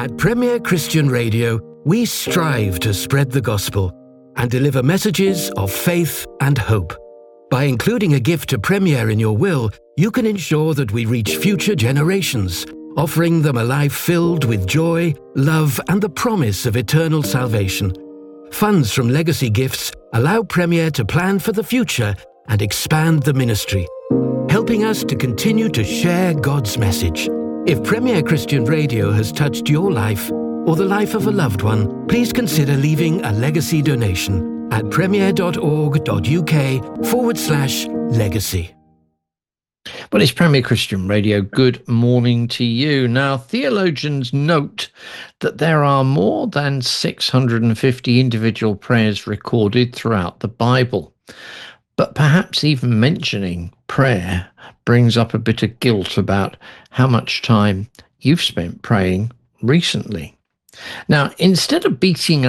At Premier Christian Radio, we strive to spread the gospel and deliver messages of faith and hope. By including a gift to Premier in your will, you can ensure that we reach future generations, offering them a life filled with joy, love, and the promise of eternal salvation. Funds from legacy gifts allow Premier to plan for the future and expand the ministry, helping us to continue to share God's message. If Premier Christian Radio has touched your life or the life of a loved one, please consider leaving a legacy donation at premier.org.uk/legacy. Well, it's Premier Christian Radio. Good morning to you. Now, theologians note that there are more than 650 individual prayers recorded throughout the Bible. But perhaps even mentioning prayer brings up a bit of guilt about how much time you've spent praying recently. Now, instead of beating